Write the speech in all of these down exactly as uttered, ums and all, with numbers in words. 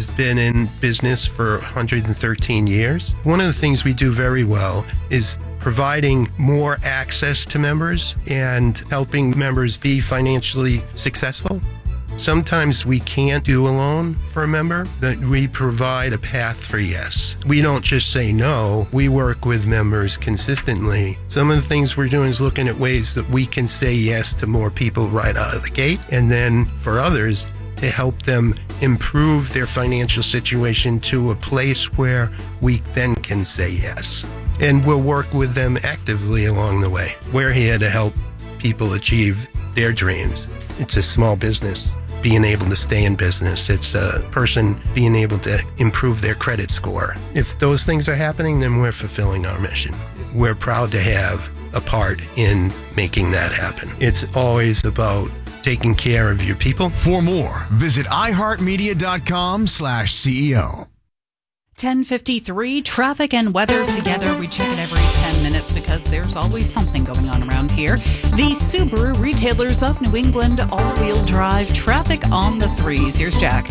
has been in business for one hundred thirteen years. One of the things we do very well is providing more access to members and helping members be financially successful. Sometimes we can't do a loan for a member, but we provide a path for yes. We don't just say no, we work with members consistently. Some of the things we're doing is looking at ways that we can say yes to more people right out of the gate, and then for others to help them improve their financial situation to a place where we then can say yes. And we'll work with them actively along the way. We're here to help people achieve their dreams. It's a small business being able to stay in business. It's a person being able to improve their credit score. If those things are happening, then we're fulfilling our mission. We're proud to have a part in making that happen. It's always about taking care of your people. For more, visit iHeartMedia.com slash CEO. ten fifty-three, traffic and weather together. We check it every ten minutes because there's always something going on around here. The Subaru Retailers of New England all-wheel drive traffic on the threes. Here's Jack.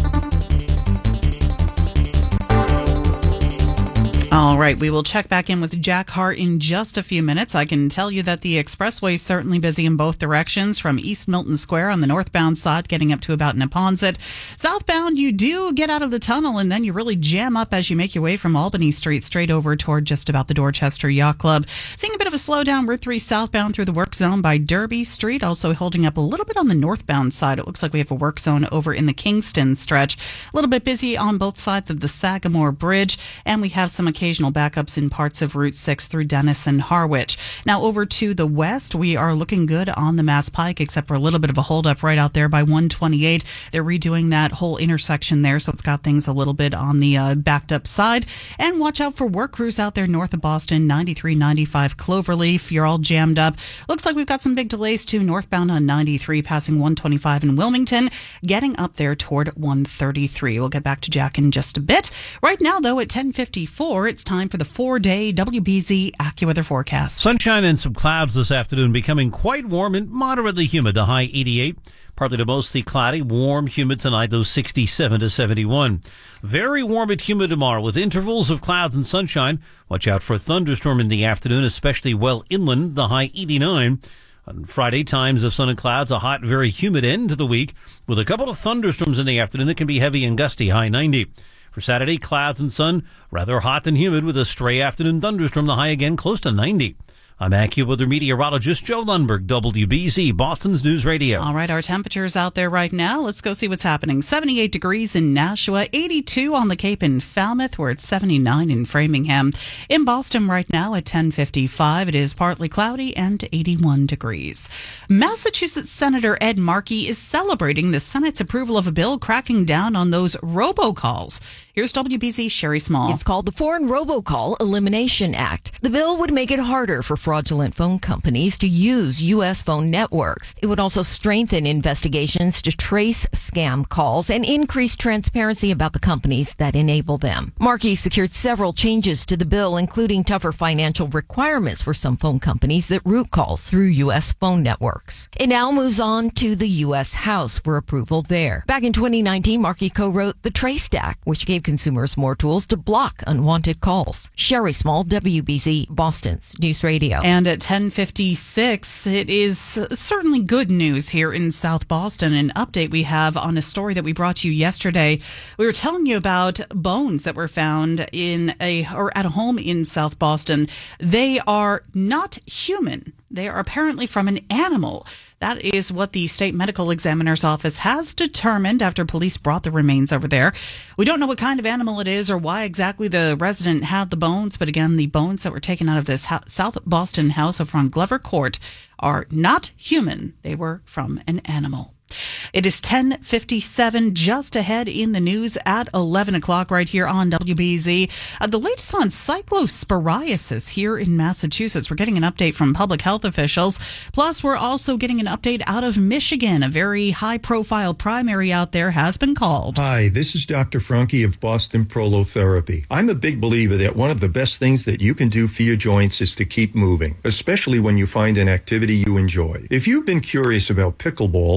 All right, we will check back in with Jack Hart in just a few minutes. I can tell you that the expressway is certainly busy in both directions from East Milton Square on the northbound side, getting up to about Neponset. Southbound, you do get out of the tunnel, and then you really jam up as you make your way from Albany Street straight over toward just about the Dorchester Yacht Club. Seeing a bit of a slowdown, Route three southbound through the work zone by Derby Street, also holding up a little bit on the northbound side. It looks like we have a work zone over in the Kingston stretch. A little bit busy on both sides of the Sagamore Bridge, and we have some occasional backups in parts of Route six through Dennis and Harwich. Now over to the west, we are looking good on the Mass Pike, except for a little bit of a holdup right out there by one twenty-eight. They're redoing that whole intersection there, so it's got things a little bit on the uh, backed up side. And watch out for work crews out there north of Boston, ninety-three ninety-five Cloverleaf. You're all jammed up. Looks like we've got some big delays too, northbound on ninety-three, passing one twenty-five in Wilmington, getting up there toward one thirty-three. We'll get back to Jack in just a bit. Right now, though, at ten fifty-four, it's time for the four-day W B Z AccuWeather forecast. Sunshine and some clouds this afternoon, becoming quite warm and moderately humid. The high eighty-eight, partly to mostly cloudy, warm, humid tonight, those sixty-seven to seventy-one. Very warm and humid tomorrow with intervals of clouds and sunshine. Watch out for a thunderstorm in the afternoon, especially well inland, the high eighty-nine. On Friday, times of sun and clouds, a hot, very humid end to the week with a couple of thunderstorms in the afternoon that can be heavy and gusty, high ninety. For Saturday, clouds and sun, rather hot and humid with a stray afternoon thunderstorm, the high again close to ninety. I'm AccuWeather meteorologist Joe Lundberg, W B Z, Boston's News Radio. All right, our temperatures out there right now. Let's go see what's happening. seventy-eight degrees in Nashua, eighty-two on the Cape in Falmouth. We're at seventy-nine in Framingham. In Boston right now at ten fifty-five, it is partly cloudy and eighty-one degrees. Massachusetts Senator Ed Markey is celebrating the Senate's approval of a bill cracking down on those robocalls. Here's W B Z's Sherry Small. It's called the Foreign Robocall Elimination Act. The bill would make it harder for fraudulent phone companies to use U S phone networks. It would also strengthen investigations to trace scam calls and increase transparency about the companies that enable them. Markey secured several changes to the bill, including tougher financial requirements for some phone companies that route calls through U S phone networks. It now moves on to the U S House for approval there. Back in twenty nineteen, Markey co-wrote the Trace Act, which gave consumers more tools to block unwanted calls. Sherry Small, W B Z, Boston's News Radio. And at ten fifty-six, it is certainly good news here in South Boston. An update we have on a story that we brought you yesterday. We were telling you about bones that were found in a or at a home in South Boston. They are not human. They are apparently from an animal. That is what the state medical examiner's office has determined after police brought the remains over there. We don't know what kind of animal it is or why exactly the resident had the bones, but again, the bones that were taken out of this ho- South Boston house over on Glover Court are not human. They were from an animal. It is ten fifty-seven, just ahead in the news at eleven o'clock right here on W B Z. Uh, the latest on cyclosporiasis here in Massachusetts. We're getting an update from public health officials. Plus, we're also getting an update out of Michigan. A very high-profile primary out there has been called. Hi, this is Doctor Franke of Boston Prolotherapy. I'm a big believer that one of the best things that you can do for your joints is to keep moving, especially when you find an activity you enjoy. If you've been curious about pickleball, here's a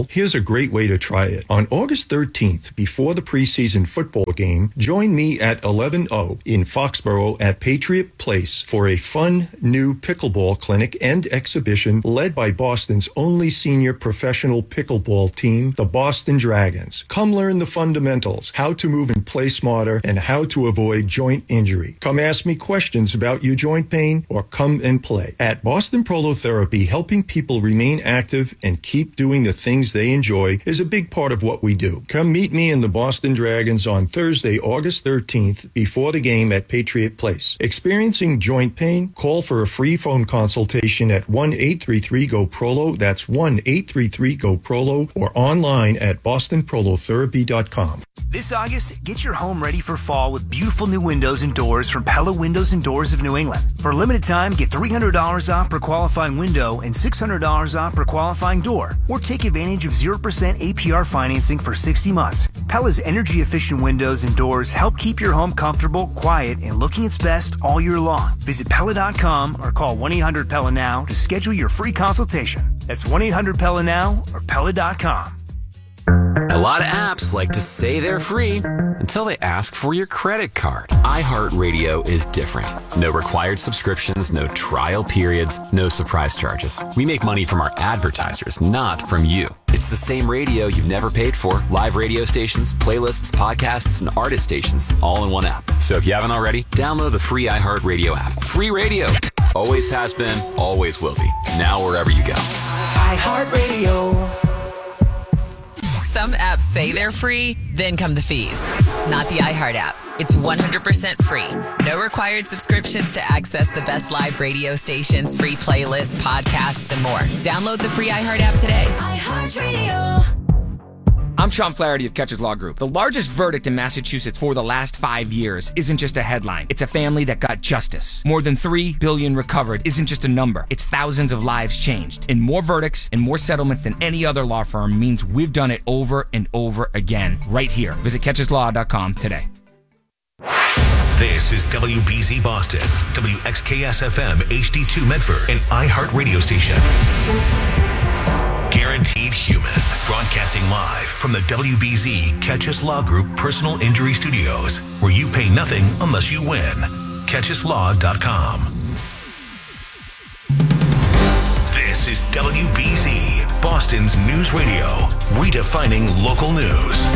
great way to try it. On August thirteenth, before the preseason football game, join me at eleven oh in Foxborough at Patriot Place for a fun new pickleball clinic and exhibition led by Boston's only senior professional pickleball team, the Boston Dragons. Come learn the fundamentals, how to move and play smarter, and how to avoid joint injury. Come ask me questions about your joint pain or come and play. At Boston Prolotherapy, helping people remain active and keep doing the things they enjoy is a big part of what we do. Come meet me and the Boston Dragons on Thursday, August thirteenth, before the game at Patriot Place. Experiencing joint pain? Call for a free phone consultation at one eight three three G O P R O L O. That's one eight three three G O P R O L O or online at boston prolotherapy dot com. This August, get your home ready for fall with beautiful new windows and doors from Pella Windows and Doors of New England. For a limited time, get three hundred dollars off per qualifying window and six hundred dollars off per qualifying door. Or take advantage of zero percent A P R financing for sixty months. Pella's energy-efficient windows and doors help keep your home comfortable, quiet, and looking its best all year long. Visit Pella dot com or call one eight hundred Pella now to schedule your free consultation. That's one eight hundred Pella now or Pella dot com. A lot of apps like to say they're free until they ask for your credit card. iHeartRadio is different. No required subscriptions, no trial periods, no surprise charges. We make money from our advertisers, not from you. It's the same radio you've never paid for. Live radio stations, playlists, podcasts, and artist stations all in one app. So if you haven't already, download the free iHeartRadio app. Free radio. Always has been, always will be. Now wherever you go. iHeartRadio. Some apps say they're free, then come the fees. Not the iHeart app. It's one hundred percent free. No required subscriptions to access the best live radio stations, free playlists, podcasts, and more. Download the free iHeart app today. iHeartRadio. I'm Sean Flaherty of Catches Law Group. The largest verdict in Massachusetts for the last five years isn't just a headline. It's a family that got justice. More than three billion dollars recovered isn't just a number. It's thousands of lives changed. And more verdicts and more settlements than any other law firm means we've done it over and over again, right here. Visit catches law dot com today. This is W B Z Boston, W X K S F M H D two Medford, an iHeart radio station. Guaranteed Human, broadcasting live from the W B Z Catches Law Group Personal Injury Studios, where you pay nothing unless you win. catches law dot com. This is W B Z, Boston's news radio, redefining local news.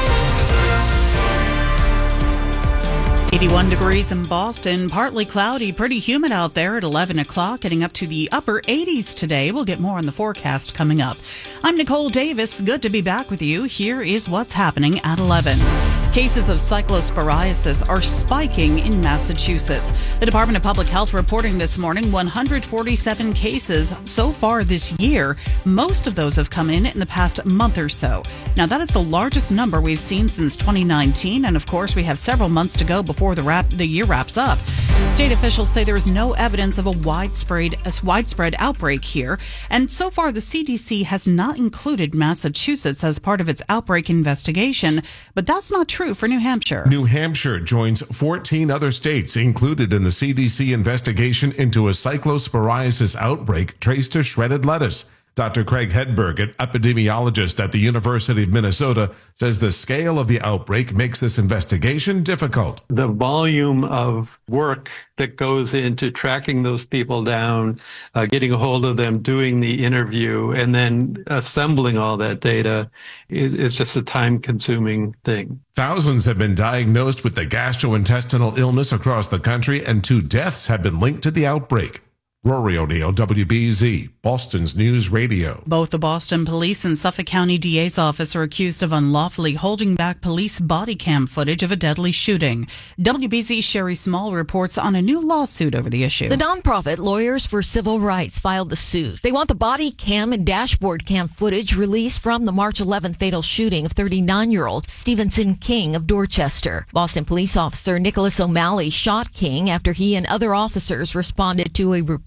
eighty-one degrees in Boston, partly cloudy, pretty humid out there at eleven o'clock, getting up to the upper eighties today. We'll get more on the forecast coming up. I'm Nicole Davis. Good to be back with you. Here is what's happening at eleven. Cases of cyclosporiasis are spiking in Massachusetts. The Department of Public Health reporting this morning one hundred forty-seven cases so far this year. Most of those have come in in the past month or so. Now, that is the largest number we've seen since twenty nineteen, and of course, we have several months to go before the, wrap, the year wraps up. State officials say there is no evidence of a widespread, a widespread outbreak here, and so far the C D C has not included Massachusetts as part of its outbreak investigation, but that's not true for New Hampshire. New Hampshire joins fourteen other states included in the C D C investigation into a cyclosporiasis outbreak traced to shredded lettuce. Doctor Craig Hedberg, an epidemiologist at the University of Minnesota, says the scale of the outbreak makes this investigation difficult. The volume of work that goes into tracking those people down, uh, getting a hold of them, doing the interview, and then assembling all that data is, is just a time-consuming thing. Thousands have been diagnosed with the gastrointestinal illness across the country, and two deaths have been linked to the outbreak. Rory O'Neill, W B Z, Boston's News Radio. Both the Boston Police and Suffolk County D A's office are accused of unlawfully holding back police body cam footage of a deadly shooting. W B Z's Sherry Small reports on a new lawsuit over the issue. The nonprofit Lawyers for Civil Rights filed the suit. They want the body cam and dashboard cam footage released from the March eleventh fatal shooting of thirty-nine-year-old Stevenson King of Dorchester. Boston police officer Nicholas O'Malley shot King after he and other officers responded to a report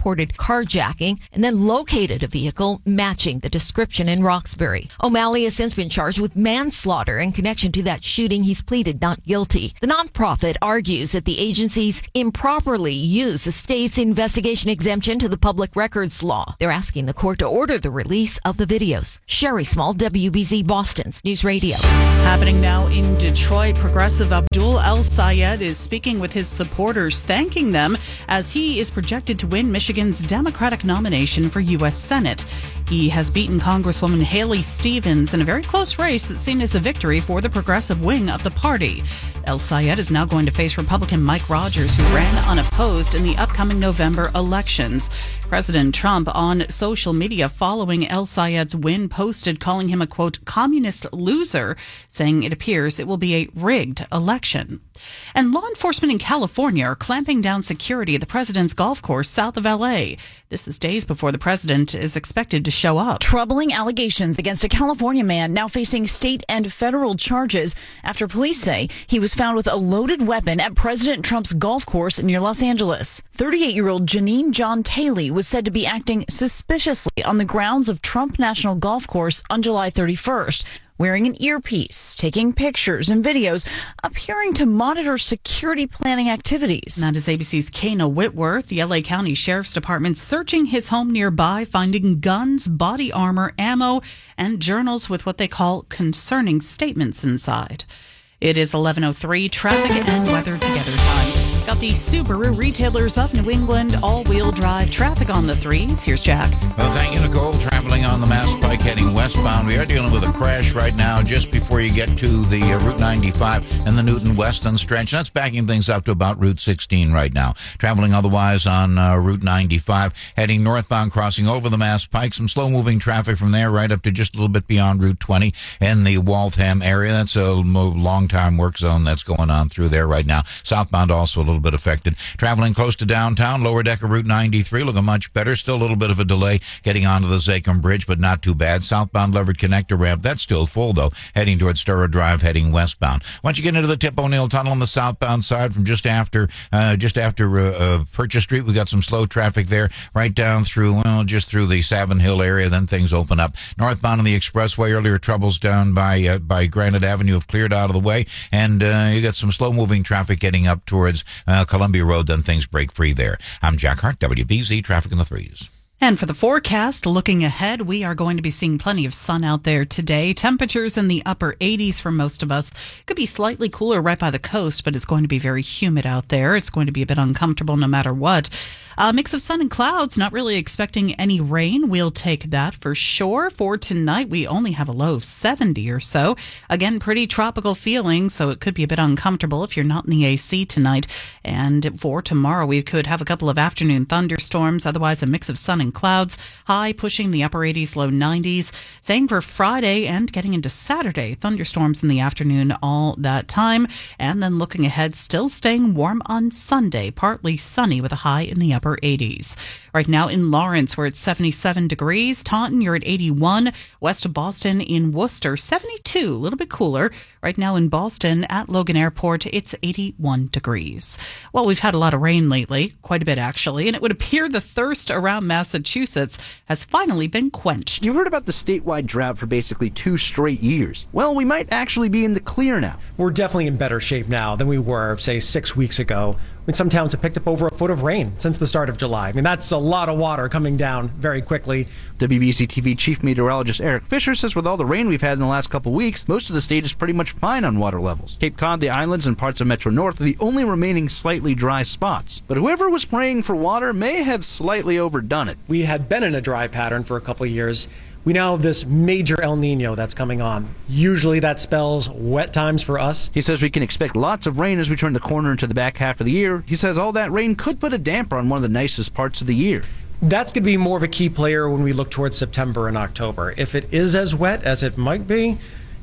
reported carjacking and then located a vehicle matching the description in Roxbury. O'Malley has since been charged with manslaughter in connection to that shooting. He's pleaded not guilty. The nonprofit argues that the agencies improperly used the state's investigation exemption to the public records law. They're asking the court to order the release of the videos. Sherry Small, W B Z Boston's News Radio. Happening now in Detroit, Progressive Abdul El-Sayed is speaking with his supporters, thanking them as he is projected to win Michigan's Democratic nomination for U S Senate. He has beaten Congresswoman Haley Stevens in a very close race that seen as a victory for the progressive wing of the party. El-Sayed is now going to face Republican Mike Rogers, who ran unopposed in the upcoming November elections. President Trump on social media following El-Sayed's win posted calling him a, quote, communist loser, saying it appears it will be a rigged election. And law enforcement in California are clamping down security at the president's golf course south of L A. This is days before the president is expected to show up. Troubling allegations against a California man now facing state and federal charges after police say he was found with a loaded weapon at President Trump's golf course near Los Angeles. thirty-eight-year-old Janine John Taylor was said to be acting suspiciously on the grounds of Trump National Golf Course on July thirty-first. Wearing an earpiece, taking pictures and videos, appearing to monitor security planning activities. That is A B C's Kana Whitworth. The L A County Sheriff's Department searching his home nearby, finding guns, body armor, ammo, and journals with what they call concerning statements inside. It is eleven oh three, traffic and weather together time. Got the Subaru retailers of New England, all-wheel drive traffic on the threes. Here's Jack. Well, thank you, Nicole. Traveling on the Mass Pike heading westbound. We are dealing with a crash right now just before you get to the uh, Route ninety-five and the Newton Weston stretch. That's backing things up to about Route sixteen right now. Traveling otherwise on uh, Route ninety-five, heading northbound, crossing over the Mass Pike. Some slow-moving traffic from there right up to just a little bit beyond Route twenty in the Waltham area. That's a long-time work zone that's going on through there right now. Southbound also a little bit affected. Traveling close to downtown, lower deck of Route ninety-three, looking much better. Still a little bit of a delay getting onto the Zachem Bridge, but not too bad. Southbound Leverett Connector ramp, that's still full, though, heading towards Sturrow Drive, heading westbound. Once you get into the Tip O'Neill Tunnel on the southbound side from just after uh, just after uh, uh, Purchase Street, we got some slow traffic there, right down through, well, just through the Savin Hill area, then things open up. Northbound on the expressway, earlier troubles down by uh, by Granite Avenue have cleared out of the way, and uh, you got some slow-moving traffic getting up towards uh, Columbia Road, then things break free there. I'm Jack Hart, W B Z Traffic in the Threes. And for the forecast, looking ahead, we are going to be seeing plenty of sun out there today. Temperatures in the upper eighties for most of us. Could be slightly cooler right by the coast, but it's going to be very humid out there. It's going to be a bit uncomfortable no matter what. A mix of sun and clouds, not really expecting any rain. We'll take that for sure. For tonight, we only have a low of seventy or so. Again, pretty tropical feeling, so it could be a bit uncomfortable if you're not in the A C tonight. And for tomorrow, we could have a couple of afternoon thunderstorms. Otherwise, a mix of sun and clouds. High pushing the upper eighties, low nineties. Same for Friday and getting into Saturday. Thunderstorms in the afternoon all that time. And then looking ahead, still staying warm on Sunday. Partly sunny with a high in the upper eighties. Right now in Lawrence, we're at seventy-seven degrees. Taunton, you're at eighty-one. West of Boston in Worcester, seventy-two. A little bit cooler. Right now in Boston at Logan Airport, it's eighty-one degrees. Well, we've had a lot of rain lately, quite a bit actually, and it would appear the thirst around Massachusetts has finally been quenched. You've heard about the statewide drought for basically two straight years. Well, we might actually be in the clear now. We're definitely in better shape now than we were, say, six weeks ago. I mean, some towns have picked up over a foot of rain since the start of July. I mean, that's a lot of water coming down very quickly. W B C T V Chief Meteorologist Eric Fisher says with all the rain we've had in the last couple weeks, most of the state is pretty much fine on water levels. Cape Cod, the islands, and parts of Metro North are the only remaining slightly dry spots. But whoever was praying for water may have slightly overdone it. We had been in a dry pattern for a couple of years. We now have this major El Nino that's coming on. Usually that spells wet times for us. He says we can expect lots of rain as we turn the corner into the back half of the year. He says all that rain could put a damper on one of the nicest parts of the year. That's going to be more of a key player when we look towards September and October. If it is as wet as it might be,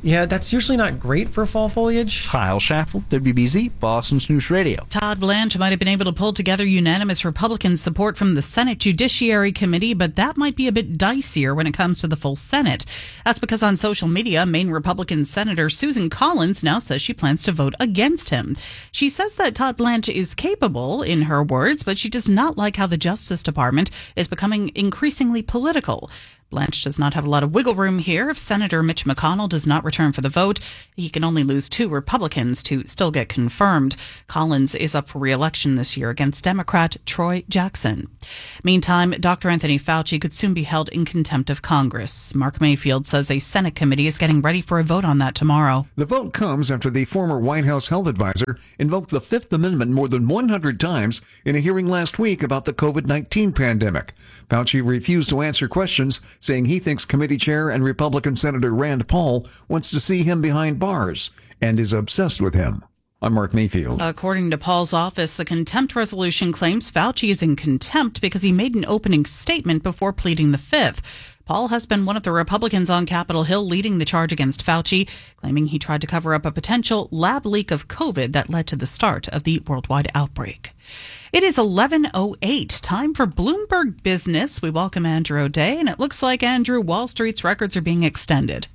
Yeah, that's usually not great for fall foliage. Kyle Schaffel, W B Z, Boston's News Radio. Todd Blanche might have been able to pull together unanimous Republican support from the Senate Judiciary Committee, but that might be a bit dicier when it comes to the full Senate. That's because on social media, Maine Republican Senator Susan Collins now says she plans to vote against him. She says that Todd Blanche is capable, in her words, but she does not like how the Justice Department is becoming increasingly political. Blanche does not have a lot of wiggle room here. If Senator Mitch McConnell does not return for the vote, he can only lose two Republicans to still get confirmed. Collins is up for re-election this year against Democrat Troy Jackson. Meantime, Doctor Anthony Fauci could soon be held in contempt of Congress. Mark Mayfield says a Senate committee is getting ready for a vote on that tomorrow. The vote comes after the former White House health advisor invoked the Fifth Amendment more than one hundred times in a hearing last week about the covid nineteen pandemic. Fauci refused to answer questions, saying he thinks committee chair and Republican Senator Rand Paul wants to see him behind bars and is obsessed with him. I'm Mark Mayfield. According to Paul's office, the contempt resolution claims Fauci is in contempt because he made an opening statement before pleading the Fifth. Paul has been one of the Republicans on Capitol Hill leading the charge against Fauci, claiming he tried to cover up a potential lab leak of COVID that led to the start of the worldwide outbreak. It is eleven oh eight, time for Bloomberg Business. We welcome Andrew O'Day, and it looks like, Andrew, Wall Street's records are being extended.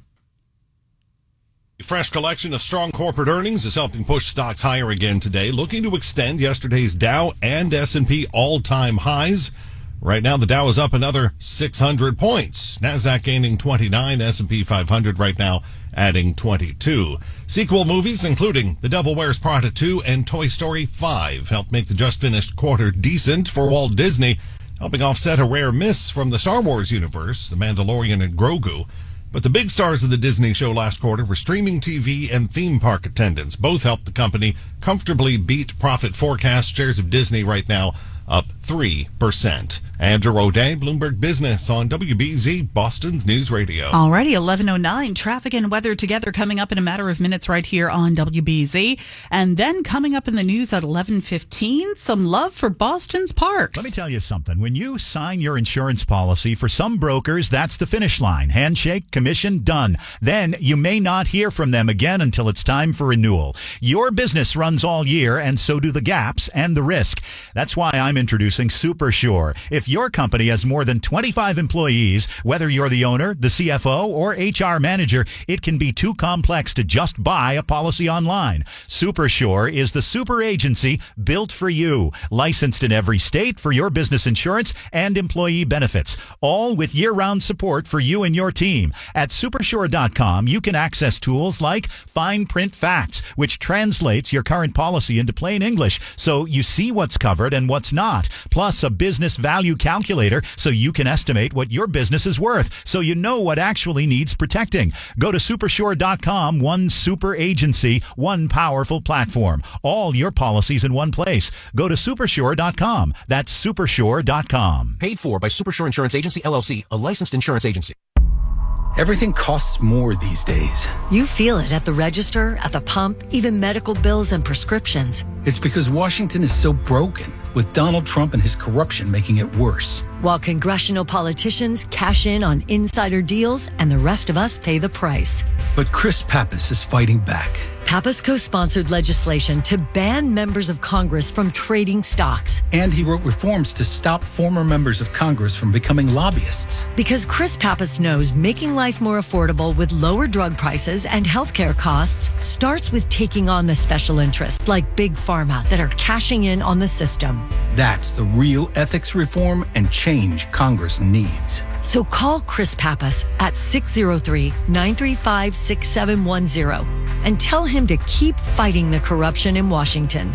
A fresh collection of strong corporate earnings is helping push stocks higher again today, looking to extend yesterday's Dow and S and P all-time highs. Right now, the Dow is up another six hundred points. NASDAQ gaining twenty-nine, S and P five hundred right now adding twenty-two. Sequel movies, including The Devil Wears Prada two and Toy Story five, helped make the just-finished quarter decent for Walt Disney, helping offset a rare miss from the Star Wars universe, The Mandalorian and Grogu. But the big stars of the Disney show last quarter were streaming T V and theme park attendance. Both helped the company comfortably beat profit forecasts. Shares of Disney right now up three percent. Andrew O'Day, Bloomberg Business on W B Z, Boston's News Radio. Alrighty, eleven oh nine. Traffic and weather together coming up in a matter of minutes right here on W B Z. And then coming up in the news at eleven fifteen, some love for Boston's parks. Let me tell you something. When you sign your insurance policy, for some brokers, that's the finish line. Handshake, commission, done. Then you may not hear from them again until it's time for renewal. Your business runs all year, and so do the gaps and the risk. That's why I'm introducing SuperSure. If your company has more than twenty-five employees, whether you're the owner, the C F O, or H R manager, it can be too complex to just buy a policy online. SuperSure is the super agency built for you, licensed in every state for your business insurance and employee benefits, all with year-round support for you and your team. At supersure dot com, you can access tools like Fine Print Facts, which translates your current policy into plain English so you see what's covered and what's not, plus a business value calculator so you can estimate what your business is worth so you know what actually needs protecting. Go to supersure dot com, one super agency, one powerful platform. All your policies in one place. Go to supersure dot com. That's supersure dot com. Paid for by Supersure Insurance Agency, L L C, a licensed insurance agency. Everything costs more these days. You feel it at the register, at the pump, even medical bills and prescriptions. It's because Washington is so broken, with Donald Trump and his corruption making it worse. While congressional politicians cash in on insider deals and the rest of us pay the price. But Chris Pappas is fighting back. Pappas co-sponsored legislation to ban members of Congress from trading stocks. And he wrote reforms to stop former members of Congress from becoming lobbyists. Because Chris Pappas knows making life more affordable with lower drug prices and healthcare costs starts with taking on the special interests like Big Pharma that are cashing in on the system. That's the real ethics reform and change Congress needs. So call Chris Pappas at six oh three, nine three five, six seven one zero and tell him to keep fighting the corruption in Washington.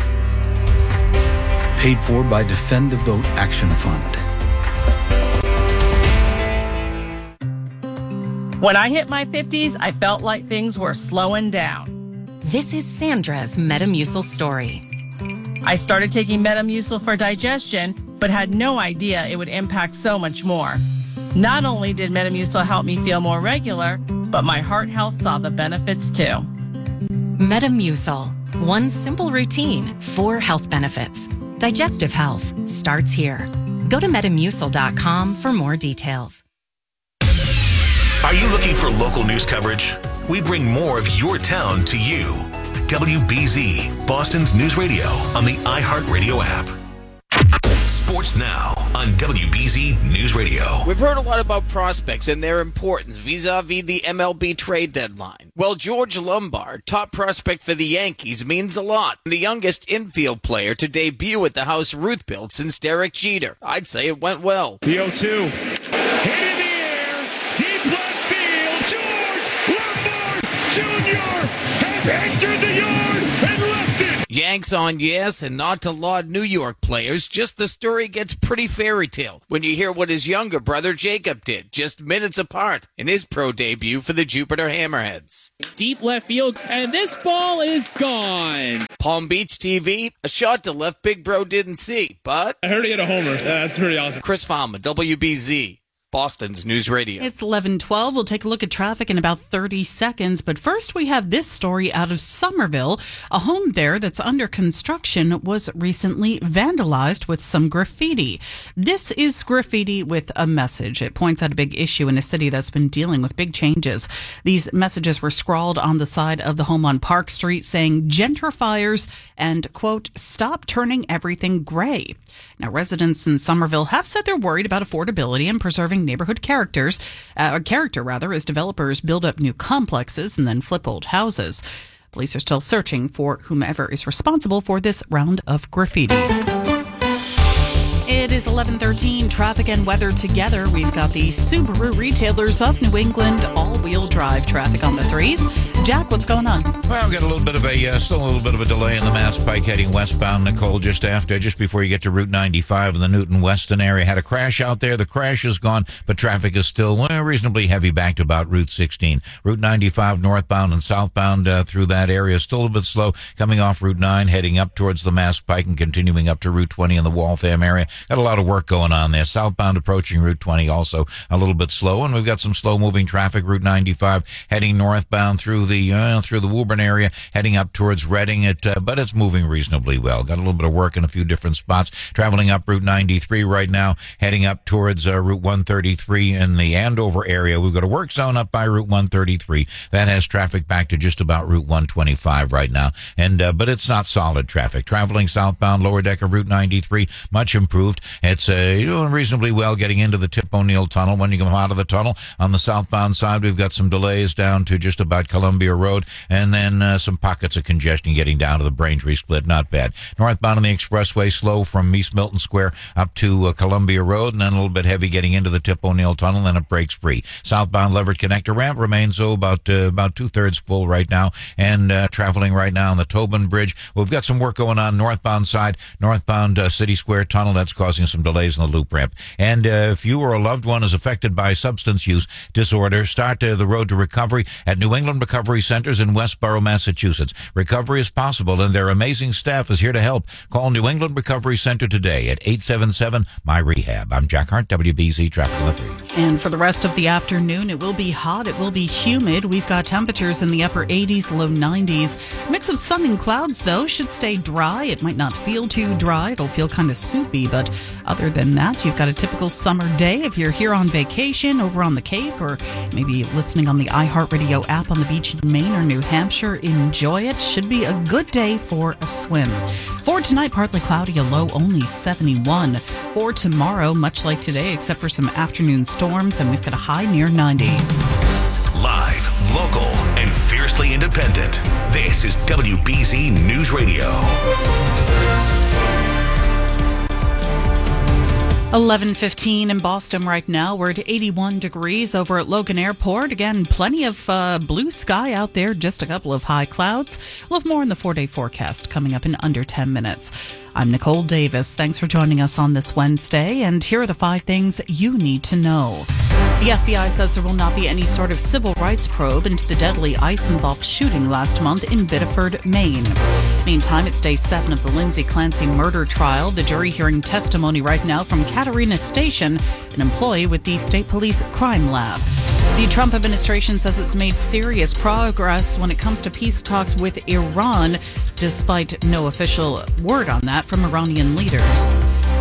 Paid for by Defend the Vote Action Fund. When I hit my fifties, I felt like things were slowing down. This is Sandra's Metamucil story. I started taking Metamucil for digestion, but had no idea it would impact so much more. Not only did Metamucil help me feel more regular, but my heart health saw the benefits too. Metamucil, one simple routine, four health benefits. Digestive health starts here. Go to metamucil dot com for more details. Are you looking for local news coverage? We bring more of your town to you. W B Z, Boston's news radio on the iHeartRadio app. Sports Now on W B Z News Radio. We've heard a lot about prospects and their importance vis-a-vis the M L B trade deadline. Well, George Lombard, top prospect for the Yankees, means a lot. The youngest infield player to debut at the house Ruth built since Derek Jeter. I'd say it went well. The oh two. Hit in the air. Deep left field. George Lombard Junior has entered the yard and left it. Yanks on yes, and not to laud New York players, just the story gets pretty fairy tale when you hear what his younger brother Jacob did, just minutes apart, in his pro debut for the Jupiter Hammerheads. Deep left field, and this ball is gone. Palm Beach T V, a shot to left Big Bro didn't see, but... I heard he had a homer. That's pretty awesome. Chris Falma, W B Z. Boston's News Radio. It's eleven twelve. We'll take a look at traffic in about thirty seconds. But first, we have this story out of Somerville. A home there that's under construction was recently vandalized with some graffiti. This is graffiti with a message. It points out a big issue in a city that's been dealing with big changes. These messages were scrawled on the side of the home on Park Street saying gentrifiers and, quote, stop turning everything gray. Now, residents in Somerville have said they're worried about affordability and preserving neighborhood characters, uh, or character rather, as developers build up new complexes and then flip old houses. Police are still searching for whomever is responsible for this round of graffiti. It is eleven thirteen. Traffic and weather together. We've got the Subaru retailers of New England all-wheel drive traffic on the threes. Jack, what's going on? Well, we've got a little bit of a, uh, still a little bit of a delay in the Mass Pike heading westbound, Nicole, just after, just before you get to Route ninety-five in the Newton Weston area. Had a crash out there. The crash is gone, but traffic is still well, reasonably heavy back to about Route sixteen. Route ninety-five northbound and southbound uh, through that area, still a bit slow, coming off Route nine, heading up towards the Mass Pike and continuing up to Route twenty in the Waltham area. Got a lot of work going on there. Southbound approaching Route twenty, also a little bit slow, and we've got some slow-moving traffic. Route ninety-five heading northbound through the uh, through the Woburn area, heading up towards Reading. It, uh, but it's moving reasonably well. Got a little bit of work in a few different spots. Traveling up Route ninety-three right now, heading up towards uh, Route one thirty-three in the Andover area. We've got a work zone up by Route one thirty-three that has traffic back to just about Route one twenty-five right now, and uh, but it's not solid traffic. Traveling southbound, lower deck of Route ninety-three, much improved. It's uh, doing reasonably well getting into the Tip O'Neill Tunnel. When you come out of the tunnel on the southbound side, we've got some delays down to just about Columbia Road, and then uh, some pockets of congestion getting down to the Braintree split. Not bad. Northbound on the expressway, slow from East Milton Square up to uh, Columbia Road, and then a little bit heavy getting into the Tip O'Neill Tunnel, then it breaks free. Southbound Leverett Connector ramp remains oh, about uh, about two-thirds full right now, and uh, traveling right now on the Tobin Bridge. We've got some work going on northbound side, northbound uh, City Square Tunnel. That's causing some delays in the loop ramp. And uh, if you or a loved one is affected by substance use disorder, start uh, the road to recovery at New England Recovery Centers in Westborough, Massachusetts. Recovery is possible, and their amazing staff is here to help. Call New England Recovery Center today at eight seven seven, M Y rehab. I'm Jack Hart, W B Z Traffic on the Three. And for the rest of the afternoon, it will be hot. It will be humid. We've got temperatures in the upper eighties, low nineties. Mix of sun and clouds, though, should stay dry. It might not feel too dry. It'll feel kind of soupy, but other than that, you've got a typical summer day. If you're here on vacation over on the Cape, or maybe listening on the iHeartRadio app on the beach in Maine or New Hampshire, enjoy it. Should be a good day for a swim. For tonight, partly cloudy, a low only seventy-one. For tomorrow, much like today, except for some afternoon storms, and we've got a high near ninety. Live, local, and fiercely independent. This is W B Z News Radio. eleven fifteen in Boston right now. We're at eighty-one degrees over at Logan Airport. Again, plenty of uh, blue sky out there, just a couple of high clouds. We'll have more in the four-day forecast coming up in under ten minutes. I'm Nicole Davis. Thanks for joining us on this Wednesday, and here are the five things you need to know. The F B I says there will not be any sort of civil rights probe into the deadly ice-involved shooting last month in Biddeford, Maine. Meantime, it's day seven of the Lindsay Clancy murder trial. The jury hearing testimony right now from Katarina Station, an employee with the State Police Crime Lab. The Trump administration says it's made serious progress when it comes to peace talks with Iran, despite no official word on that from Iranian leaders.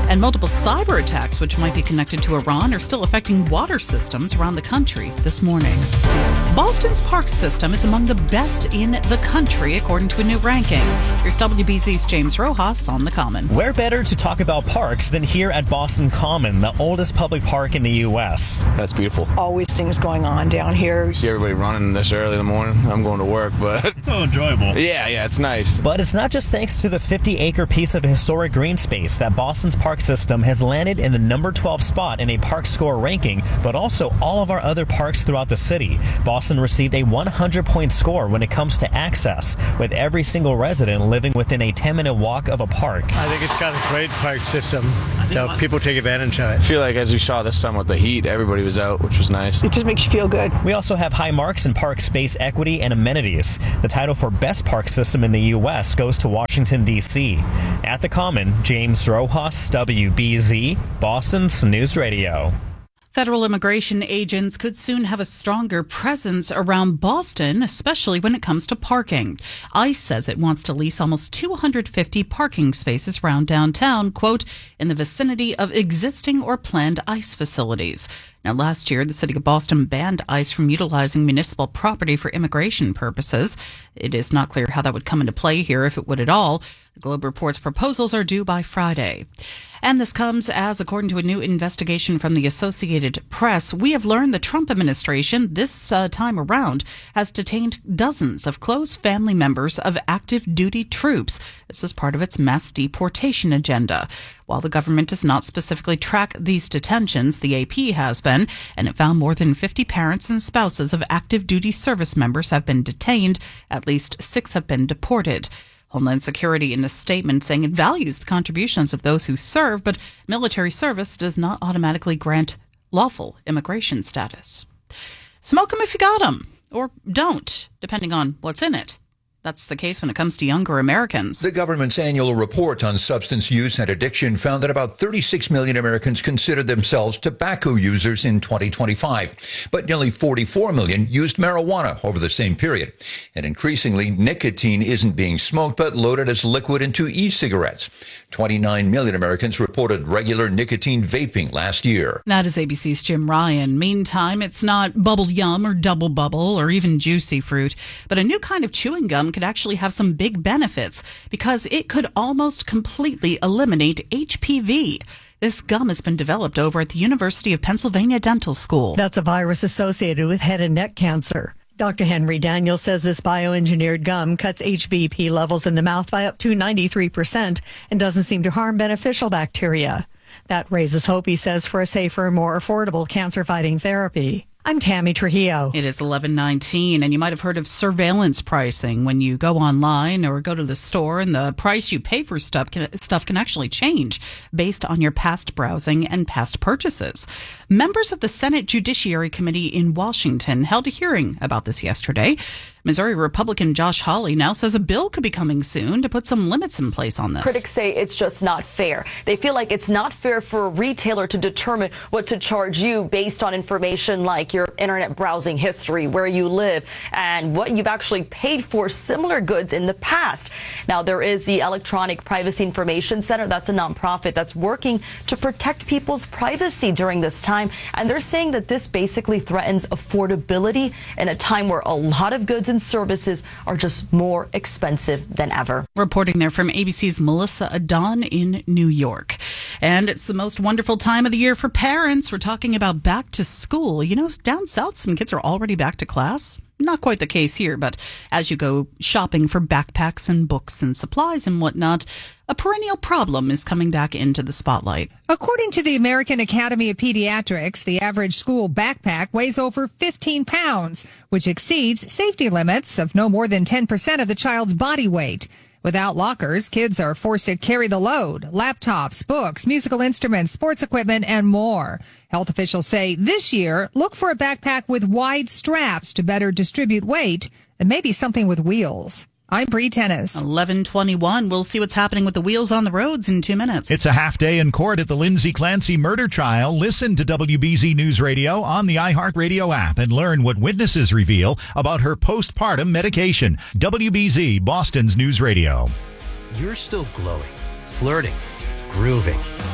And multiple cyber attacks, which might be connected to Iran, are still affecting water systems around the country this morning. Boston's park system is among the best in the country, according to a new ranking. Here's W B Z's James Rojas on the Common. Where better to talk about parks than here at Boston Common, the oldest public park in the U S? That's beautiful. Always things going on down here. See everybody running this early in the morning. I'm going to work, but it's so enjoyable. Yeah, yeah, it's nice. But it's not just thanks to this fifty acre piece of historic green space that Boston's park system has landed in the number twelve spot in a park score ranking, but also all of our other parks throughout the city. Boston received a one hundred point score when it comes to access, with every single resident living within a ten minute walk of a park. I think it's got a great park system, so people take advantage of it. I feel like as you saw this summer with the heat, everybody was out, which was nice. It just makes you feel good. We also have high marks in park space equity and amenities. The title for best park system in the U S goes to Washington, D C At the Common, James Rojas, W B Z, Boston's News Radio. Federal immigration agents could soon have a stronger presence around Boston, especially when it comes to parking. ICE says it wants to lease almost two hundred fifty parking spaces around downtown, quote, in the vicinity of existing or planned ICE facilities. Now, last year, the city of Boston banned ICE from utilizing municipal property for immigration purposes. It is not clear how that would come into play here, if it would at all. The Globe reports proposals are due by Friday. And this comes as, according to a new investigation from the Associated Press, we have learned the Trump administration this uh, time around has detained dozens of close family members of active duty troops. This is part of its mass deportation agenda. While the government does not specifically track these detentions, the A P has been, and it found more than fifty parents and spouses of active duty service members have been detained. At least six have been deported. Homeland Security in a statement saying it values the contributions of those who serve, but military service does not automatically grant lawful immigration status. Smoke 'em if you got 'em, or don't, depending on what's in it. That's the case when it comes to younger Americans. The government's annual report on substance use and addiction found that about thirty-six million Americans considered themselves tobacco users in twenty twenty-five, but nearly forty-four million used marijuana over the same period. And increasingly, nicotine isn't being smoked, but loaded as liquid into e-cigarettes. twenty-nine million Americans reported regular nicotine vaping last year. That is A B C's Jim Ryan. Meantime, it's not bubble yum or double bubble or even juicy fruit, but a new kind of chewing gum could actually have some big benefits because it could almost completely eliminate H P V. This gum has been developed over at the University of Pennsylvania Dental School. That's a virus associated with head and neck cancer. Doctor Henry Daniel says this bioengineered gum cuts H V P levels in the mouth by up to ninety-three percent and doesn't seem to harm beneficial bacteria. That raises hope, he says, for a safer, more affordable cancer-fighting therapy. I'm Tammy Trujillo. It is eleven nineteen, and you might have heard of surveillance pricing. When you go online or go to the store, and the price you pay for stuff can, stuff can actually change based on your past browsing and past purchases. Members of the Senate Judiciary Committee in Washington held a hearing about this yesterday. Missouri Republican Josh Hawley now says a bill could be coming soon to put some limits in place on this. Critics say it's just not fair. They feel like it's not fair for a retailer to determine what to charge you based on information like your internet browsing history, where you live, and what you've actually paid for similar goods in the past. Now, there is the Electronic Privacy Information Center. That's a nonprofit that's working to protect people's privacy during this time. And they're saying that this basically threatens affordability in a time where a lot of goods and services are just more expensive than ever. Reporting there from A B C's Melissa Adon in New York. And it's the most wonderful time of the year for parents. We're talking about back to school. You know, down south, some kids are already back to class. Not quite the case here, but as you go shopping for backpacks and books and supplies and whatnot, a perennial problem is coming back into the spotlight. According to the American Academy of Pediatrics, the average school backpack weighs over fifteen pounds, which exceeds safety limits of no more than ten percent of the child's body weight. Without lockers, kids are forced to carry the load: laptops, books, musical instruments, sports equipment, and more. Health officials say this year, look for a backpack with wide straps to better distribute weight, and maybe something with wheels. I'm Bree Tennis. eleven twenty-one. We'll see what's happening with the wheels on the roads in two minutes. It's a half day in court at the Lindsay Clancy murder trial. Listen to W B Z News Radio on the iHeartRadio app and learn what witnesses reveal about her postpartum medication. W B Z, Boston's News Radio. You're still glowing, flirting, grooving.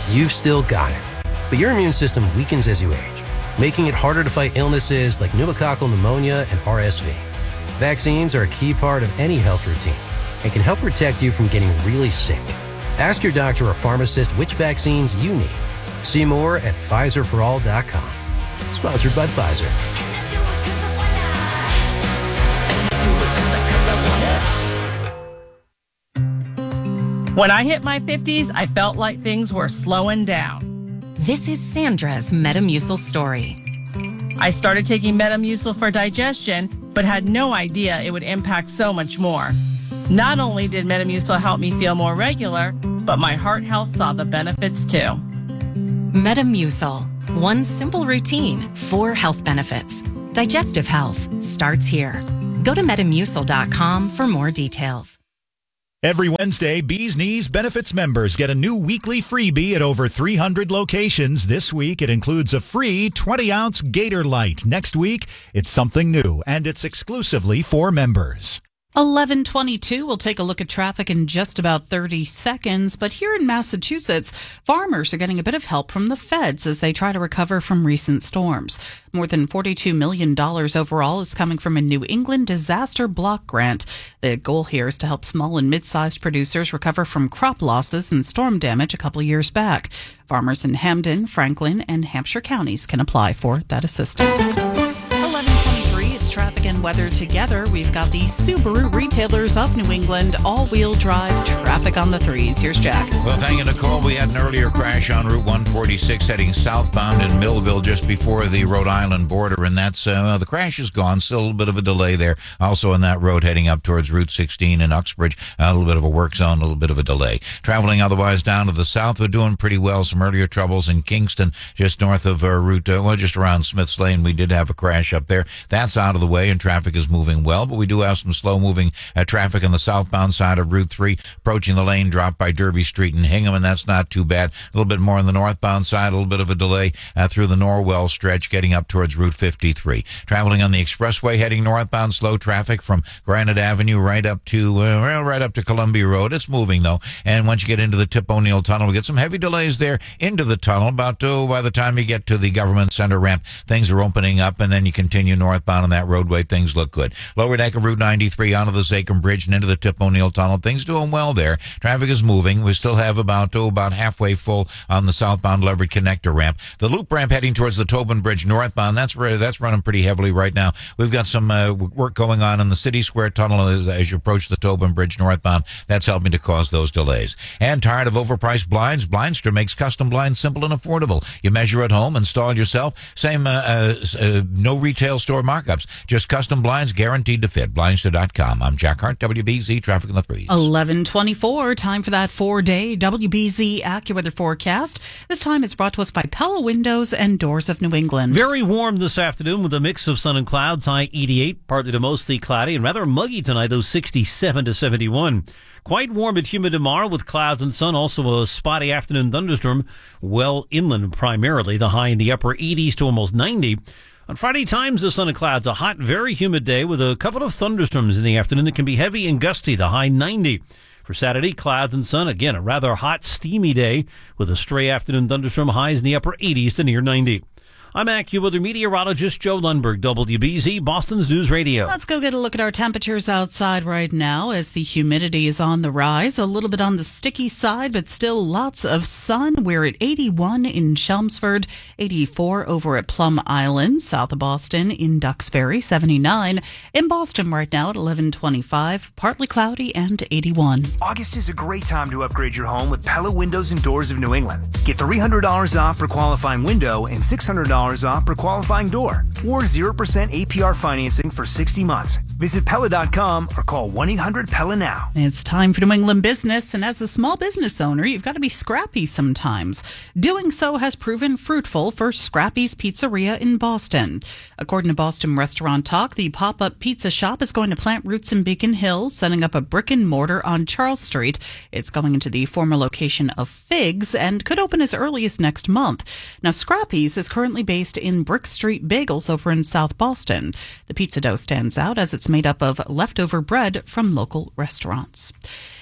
you've still got it. But your immune system weakens as you age, making it harder to fight illnesses like pneumococcal pneumonia and R S V. Vaccines are a key part of any health routine and can help protect you from getting really sick. Ask your doctor or pharmacist which vaccines you need. See more at Pfizer for all dot com. Sponsored by Pfizer. When I hit my fifties, I felt like things were slowing down. This is Sandra's Metamucil story. I started taking Metamucil for digestion, but had no idea it would impact so much more. Not only did Metamucil help me feel more regular, but my heart health saw the benefits too. Metamucil. One simple routine, four health benefits. Digestive health starts here. Go to metamucil dot com for more details. Every Wednesday, Bee's Knees Benefits members get a new weekly freebie at over three hundred locations. This week, it includes a free twenty ounce Gator Light. Next week, it's something new, and it's exclusively for members. eleven twenty-two, we'll take a look at traffic in just about thirty seconds. But here in Massachusetts, farmers are getting a bit of help from the feds as they try to recover from recent storms. More than forty-two million dollars overall is coming from a New England disaster block grant. The goal here is to help small and mid-sized producers recover from crop losses and storm damage a couple of years back. Farmers in Hampden, Franklin, and Hampshire counties can apply for that assistance. Traffic and weather together. We've got the Subaru retailers of New England all-wheel drive traffic on the threes. Here's Jack. Well, thank you, Nicole. We had an earlier crash on Route one forty-six heading southbound in Millville just before the Rhode Island border, and that's uh, the crash is gone. Still a little bit of a delay there. Also on that road heading up towards Route sixteen in Uxbridge, a little bit of a work zone, a little bit of a delay. Traveling otherwise down to the south, we're doing pretty well. Some earlier troubles in Kingston, just north of uh, Route, uh, well, just around Smith's Lane. We did have a crash up there. That's out of the way, and traffic is moving well, but we do have some slow-moving uh, traffic on the southbound side of Route three, approaching the lane drop by Derby Street and Hingham, and that's not too bad. A little bit more on the northbound side, a little bit of a delay uh, through the Norwell stretch, getting up towards Route fifty-three. Traveling on the expressway, heading northbound, slow traffic from Granite Avenue right up to uh, well, right up to Columbia Road. It's moving, though, and once you get into the Tip O'Neill Tunnel, we get some heavy delays there into the tunnel. About oh, by the time you get to the Government Center ramp, things are opening up, and then you continue northbound on that roadway. Things look good. Lower deck of Route ninety-three onto the Zachem Bridge and into the Tip O'Neill Tunnel. Things doing well there. Traffic is moving. We still have about, oh, about halfway full on the southbound Leverett Connector ramp. The loop ramp heading towards the Tobin Bridge northbound, that's that's running pretty heavily right now. We've got some uh, work going on in the City Square Tunnel as, as you approach the Tobin Bridge northbound. That's helping to cause those delays. And tired of overpriced blinds? Blindster makes custom blinds simple and affordable. You measure at home, install yourself. Same, uh, uh, uh, no retail store markups. Just custom blinds guaranteed to fit. Blindster dot com. I'm Jack Hart, W B Z Traffic in the Threes. eleven twenty-four, time for that four-day W B Z AccuWeather forecast. This time it's brought to us by Pella Windows and Doors of New England. Very warm this afternoon with a mix of sun and clouds, high eighty-eight, partly to mostly cloudy, and rather muggy tonight, though sixty-seven to seventy-one. Quite warm and humid tomorrow with clouds and sun, also a spotty afternoon thunderstorm, well inland primarily, the high in the upper eighties to almost ninety. On Friday, times of sun and clouds, a hot, very humid day with a couple of thunderstorms in the afternoon that can be heavy and gusty, the high ninety. For Saturday, clouds and sun, again, a rather hot, steamy day with a stray afternoon thunderstorm, highs in the upper eighties to near ninety. I'm AccuWeather meteorologist Joe Lundberg, W B Z, Boston's News Radio. Let's go get a look at our temperatures outside right now as the humidity is on the rise. A little bit on the sticky side, but still lots of sun. We're at eighty-one in Chelmsford, eighty-four over at Plum Island, south of Boston in Duxbury, seventy-nine. In Boston right now at eleven twenty-five, partly cloudy and eighty-one. August is a great time to upgrade your home with Pella Windows and Doors of New England. Get three hundred dollars off for qualifying window and six hundred dollars off per qualifying door, or zero percent A P R financing for sixty months. Visit Pella dot com or call one eight hundred Pella now. It's time for New England business, and as a small business owner, you've got to be scrappy sometimes. Doing so has proven fruitful for Scrappy's Pizzeria in Boston. According to Boston Restaurant Talk, the pop-up pizza shop is going to plant roots in Beacon Hill, setting up a brick and mortar on Charles Street. It's going into the former location of Figs and could open as early as next month. Now, Scrappy's is currently based in Brick Street Bagels over in South Boston. The pizza dough stands out as it's made up of leftover bread from local restaurants.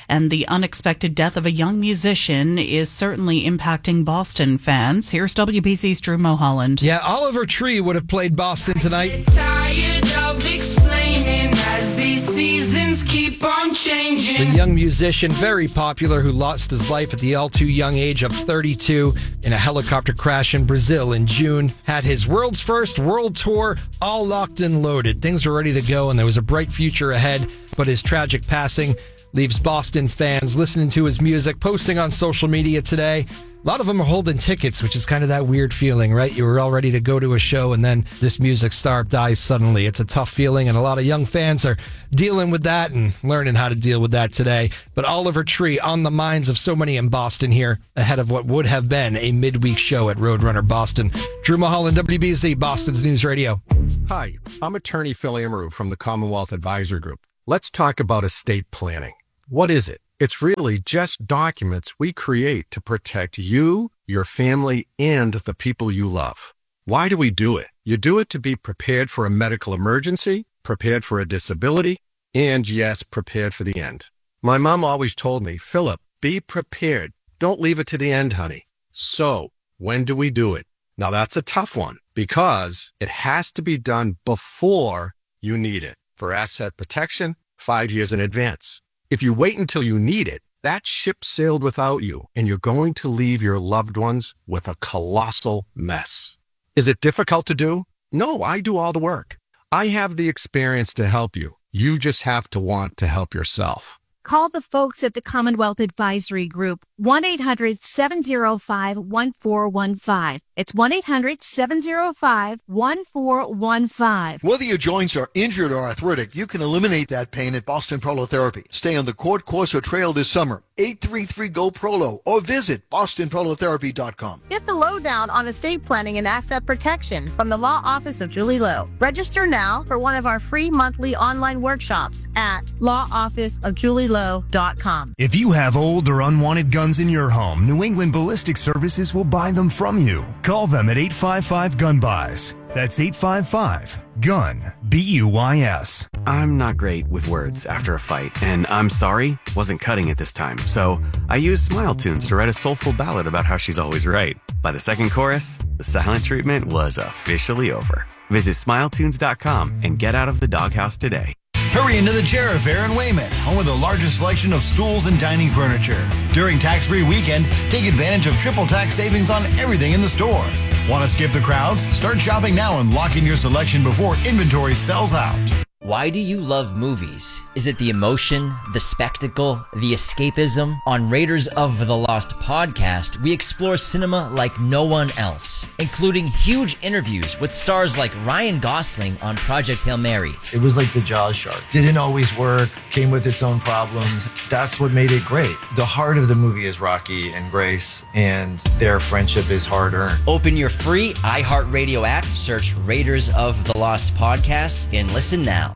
And the unexpected death of a young musician is certainly impacting Boston fans. Here's W B Z's Drew Mulholland. Yeah, Oliver Tree would have played Boston tonight. Tired of explaining as these seasons keep on changing. The young musician, very popular, who lost his life at the all too young age of thirty-two in a helicopter crash in Brazil in June, had his world's first world tour all locked and loaded. Things were ready to go and there was a bright future ahead, but his tragic passing leaves Boston fans listening to his music, posting on social media today. A lot of them are holding tickets, which is kind of that weird feeling, right? You were all ready to go to a show, and then this music star dies suddenly. It's a tough feeling, and a lot of young fans are dealing with that and learning how to deal with that today. But Oliver Tree on the minds of so many in Boston here, ahead of what would have been a midweek show at Roadrunner Boston. Drew Mulholland, W B Z, Boston's News Radio. Hi, I'm attorney Phil Amaru from the Commonwealth Advisor Group. Let's talk about estate planning. What is it? It's really just documents we create to protect you, your family, and the people you love. Why do we do it? You do it to be prepared for a medical emergency, prepared for a disability, and yes, prepared for the end. My mom always told me, Philip, be prepared. Don't leave it to the end, honey. So, when do we do it? Now that's a tough one because it has to be done before you need it. For asset protection, five years in advance. If you wait until you need it, that ship sailed without you, and you're going to leave your loved ones with a colossal mess. Is it difficult to do? No, I do all the work. I have the experience to help you. You just have to want to help yourself. Call the folks at the Commonwealth Advisory Group, one eight hundred seven oh five one four one five. It's one eight hundred seven oh five one four one five. Whether your joints are injured or arthritic, you can eliminate that pain at Boston Prolotherapy. Stay on the Court Course or Trail this summer. eight three three, G O, Prolo, or visit boston prolotherapy dot com. Get the lowdown on estate planning and asset protection from the Law Office of Julie Lowe. Register now for one of our free monthly online workshops at law office of julie lowe dot com. If you have old or unwanted guns in your home, New England Ballistic Services will buy them from you. Call them at eight five five, gun buys. That's eight five five, gun, B U Y S. I'm not great with words after a fight, and I'm sorry wasn't cutting it this time. So I used Smile Tunes to write a soulful ballad about how she's always right. By the second chorus, the silent treatment was officially over. Visit smile tunes dot com and get out of the doghouse today. Hurry into the Chair Fair in Weymouth, home of the largest selection of stools and dining furniture. During tax-free weekend, take advantage of triple tax savings on everything in the store. Want to skip the crowds? Start shopping now and lock in your selection before inventory sells out. Why do you love movies? Is it the emotion, the spectacle, the escapism? On Raiders of the Lost podcast, we explore cinema like no one else, including huge interviews with stars like Ryan Gosling on Project Hail Mary. It was like the Jaws shark. Didn't always work, came with its own problems. That's what made it great. The heart of the movie is Rocky and Grace, and their friendship is hard-earned. Open your free iHeartRadio app, search Raiders of the Lost podcast, and listen now.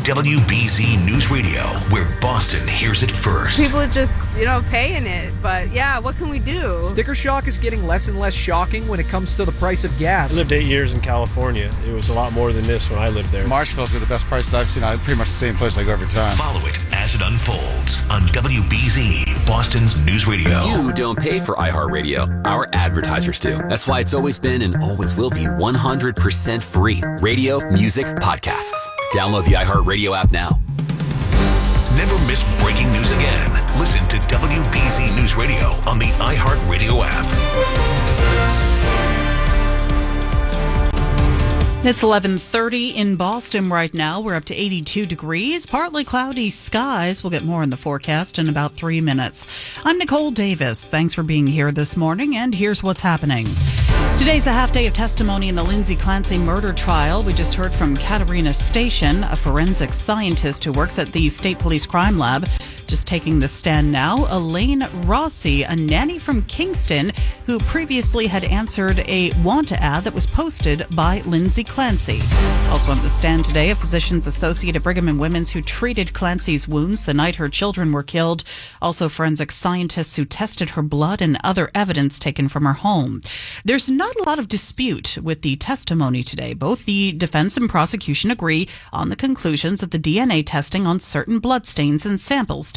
W B Z News Radio, where Boston hears it first. People are just, you know, paying it. But yeah, what can we do? Sticker shock is getting less and less shocking when it comes to the price of gas. I lived eight years in California. It was a lot more than this when I lived there. Marshall's are the best prices I've seen. I'm pretty much the same place I go every time. Follow it as it unfolds on W B Z, Boston's News Radio. You don't pay for iHeartRadio. Our advertisers do. That's why it's always been and always will be one hundred percent free. Radio, music, podcasts. Download the iHeartRadio app now. Never miss breaking news again. Listen to W B Z News Radio on the iHeartRadio app. It's eleven thirty in Boston right now. We're up to eighty-two degrees, partly cloudy skies. We'll get more in the forecast in about three minutes. I'm Nicole Davis. Thanks for being here this morning, and here's what's happening. Today's a half day of testimony in the Lindsay Clancy murder trial. We just heard from Katerina Station, a forensic scientist who works at the State Police Crime Lab. Just taking the stand now, Elaine Rossi, a nanny from Kingston who previously had answered a want ad that was posted by Lindsay Clancy. Also on the stand today, a physician's associate at Brigham and Women's who treated Clancy's wounds the night her children were killed. Also forensic scientists who tested her blood and other evidence taken from her home. There's not a lot of dispute with the testimony today. Both the defense and prosecution agree on the conclusions of the D N A testing on certain bloodstains and samples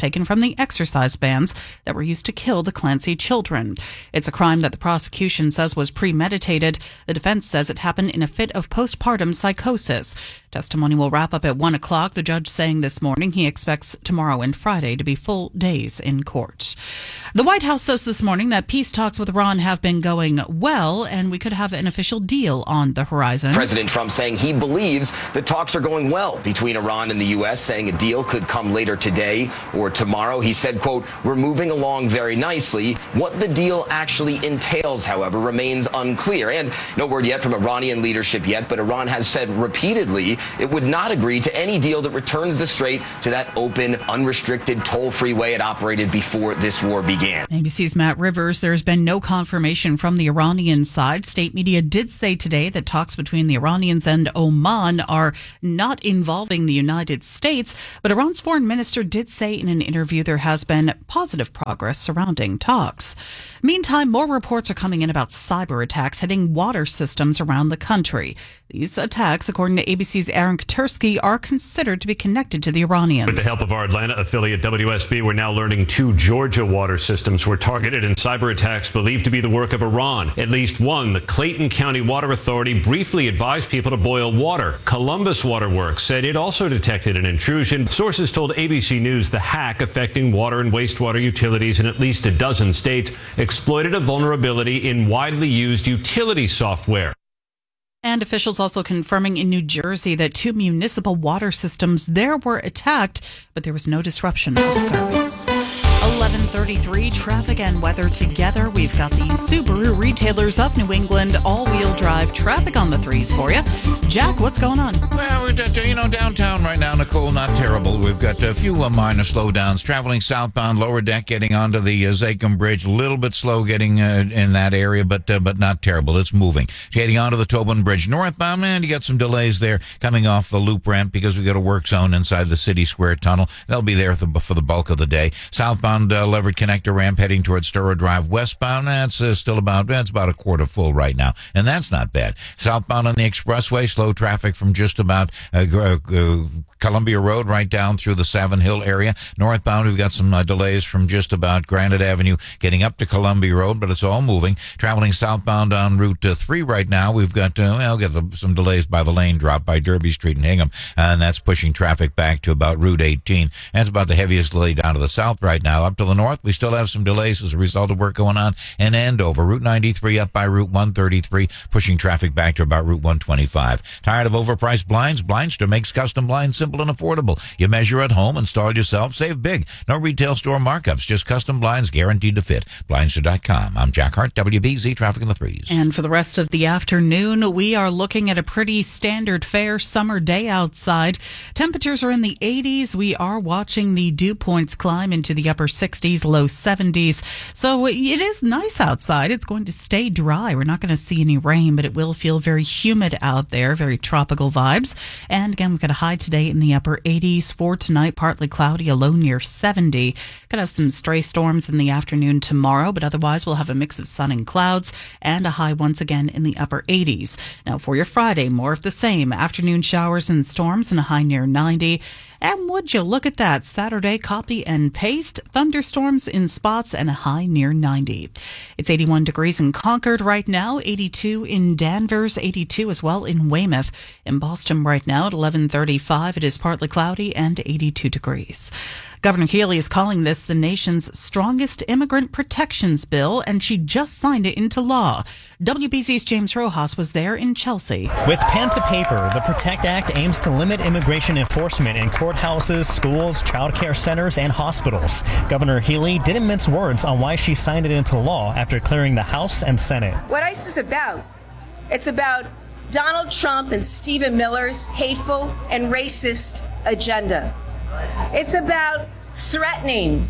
taken from the exercise bands that were used to kill the Clancy children. It's a crime that the prosecution says was premeditated. The defense says it happened in a fit of postpartum psychosis. Testimony will wrap up at one o'clock. The judge saying this morning he expects tomorrow and Friday to be full days in court. The White House says this morning that peace talks with Iran have been going well, and we could have an official deal on the horizon. President Trump saying he believes the talks are going well between Iran and the U S, saying a deal could come later today or tomorrow. He said, quote, "We're moving along very nicely." What the deal actually entails, however, remains unclear. And no word yet from Iranian leadership yet, but Iran has said repeatedly it would not agree to any deal that returns the strait to that open, unrestricted, toll-free way it operated before this war began. A B C's Matt Rivers. There's been no confirmation from the Iranian side. State media did say today that talks between the Iranians and Oman are not involving the United States, but Iran's foreign minister did say in an interview there has been positive progress surrounding talks. Meantime, more reports are coming in about cyber attacks hitting water systems around the country. These attacks, according to A B C's Aaron Katursky, are considered to be connected to the Iranians. With the help of our Atlanta affiliate W S B, we're now learning two Georgia water systems were targeted in cyber attacks believed to be the work of Iran. At least one, the Clayton County Water Authority, briefly advised people to boil water. Columbus Water Works said it also detected an intrusion. Sources told A B C News the hack affecting water and wastewater utilities in at least a dozen states exploited a vulnerability in widely used utility software. And officials also confirming in New Jersey that two municipal water systems there were attacked, but there was no disruption of service. eleven thirty-three, traffic and weather together. We've got the Subaru retailers of New England all-wheel drive traffic on the threes for you. Jack, what's going on? Well, you know, downtown right now, Nicole, not terrible. We've got a few uh, minor slowdowns. Traveling southbound, lower deck, getting onto the uh, Zakim Bridge. A little bit slow getting uh, in that area, but uh, but not terrible. It's moving. Getting onto the Tobin Bridge northbound, man, you got some delays there coming off the loop ramp because we got a work zone inside the City Square Tunnel. They'll be there for the, for the bulk of the day. Southbound uh, Leverett Connector ramp heading towards Sturrow Drive westbound. That's uh, still about that's about a quarter full right now, and that's not bad. Southbound on the expressway, slow traffic from just about uh, uh, Columbia Road right down through the Savin Hill area. Northbound, we've got some uh, delays from just about Granite Avenue getting up to Columbia Road, but it's all moving. Traveling southbound on Route uh, three right now, we've got uh, well, get the, some delays by the lane drop by Derby Street and Hingham, and that's pushing traffic back to about Route eighteen. That's about the heaviest delay down to the south right now. Up to the north, we still have some delays as a result of work going on in Andover. Route ninety-three up by Route one thirty-three, pushing traffic back to about Route one twenty-five. Tired of overpriced blinds? Blindster makes custom blinds simple and affordable. You measure at home, install it yourself, save big. No retail store markups, just custom blinds guaranteed to fit. Blindster dot com. I'm Jack Hart, W B Z Traffic in the Threes. And for the rest of the afternoon, we are looking at a pretty standard fair summer day outside. Temperatures are in the eighties. We are watching the dew points climb into the upper sixties, low seventies. So it is nice outside. It's going to stay dry. We're not going to see any rain, but it will feel very humid out there, very tropical vibes. And again, we've got a high today in the upper eighties. For tonight, partly cloudy, a low near seventy. Could have some stray storms in the afternoon tomorrow, but otherwise we'll have a mix of sun and clouds and a high once again in the upper eighties. Now for your Friday, more of the same. Afternoon showers and storms and a high near ninety. And would you look at that, Saturday, copy and paste, thunderstorms in spots and a high near ninety. It's eighty-one degrees in Concord right now, eighty-two in Danvers, eighty-two as well in Weymouth. In Boston right now at eleven thirty-five, it is partly cloudy and eighty-two degrees. Governor Healy is calling this the nation's strongest immigrant protections bill, and she just signed it into law. W B Z's James Rojas was there in Chelsea. With pen to paper, the PROTECT Act aims to limit immigration enforcement in courthouses, schools, child care centers, and hospitals. Governor Healy didn't mince words on why she signed it into law after clearing the House and Senate. What ICE is about, it's about Donald Trump and Stephen Miller's hateful and racist agenda. It's about threatening,